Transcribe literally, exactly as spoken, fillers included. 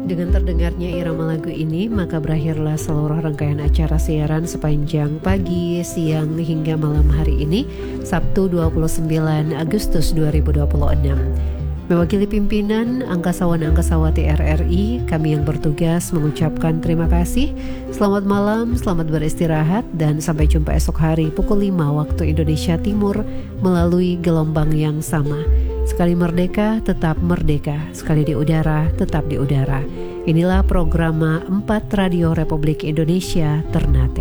Dengan terdengarnya irama lagu ini, maka berakhirlah seluruh rangkaian acara siaran sepanjang pagi, siang, hingga malam hari ini, Sabtu dua puluh sembilan Agustus dua ribu dua puluh enam. Mewakili pimpinan Angkasawan-Angkasawati R R I, kami yang bertugas mengucapkan terima kasih. Selamat malam, selamat beristirahat, dan sampai jumpa esok hari pukul lima waktu Indonesia Timur melalui gelombang yang sama. Sekali merdeka, tetap merdeka. Sekali di udara, tetap di udara. Inilah program empat Radio Republik Indonesia Ternate.